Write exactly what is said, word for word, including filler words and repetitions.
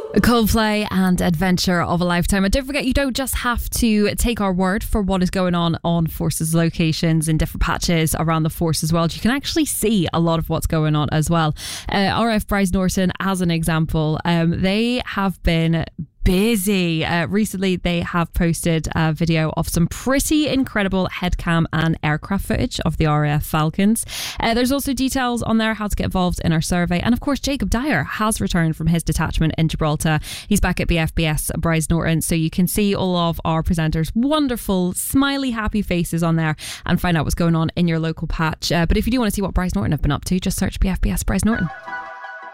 Coldplay and Adventure of a Lifetime. And don't forget, you don't just have to take our word for what is going on on Forces locations in different patches around the Forces world. You can actually see a lot of what's going on as well. Uh, R A F Bryce Norton, as an example, um, they have been busy. Uh, recently, they have posted a video of some pretty incredible headcam and aircraft footage of the R A F Falcons. Uh, there's also details on there how to get involved in our survey. And of course, Jacob Dyer has returned from his detachment in Gibraltar. He's back at B F B S Bryce Norton, so you can see all of our presenters' wonderful, smiley, happy faces on there and find out what's going on in your local patch. Uh, but if you do want to see what Bryce Norton have been up to, just search B F B S Bryce Norton.